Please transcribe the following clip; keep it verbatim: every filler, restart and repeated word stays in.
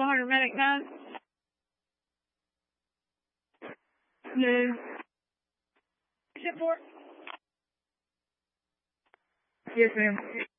four hundred medic nine. No. Ship four. Yes, ma'am.